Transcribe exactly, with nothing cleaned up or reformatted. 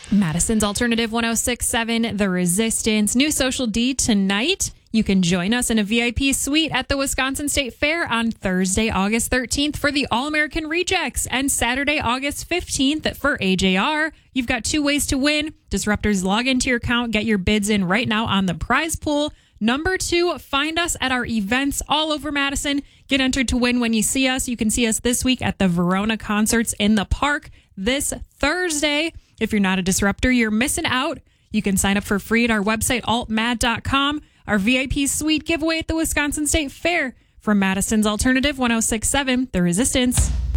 Madison's Alternative one oh six point seven, The Resistance. New Social D tonight. You can join us in a V I P suite at the Wisconsin State Fair on Thursday, August thirteenth for the All-American Rejects and Saturday, August fifteenth for A J R. You've got two ways to win. Disruptors, log into your account, get your bids in right now on the prize pool. Number two, find us at our events all over Madison. Get entered to win when you see us. You can see us this week at the Verona Concerts in the Park this Thursday. If you're not a disruptor, you're missing out. You can sign up for free at our website, alt mad dot com. Our V I P suite giveaway at the Wisconsin State Fair. From Madison's Alternative one oh six point seven, The Resistance.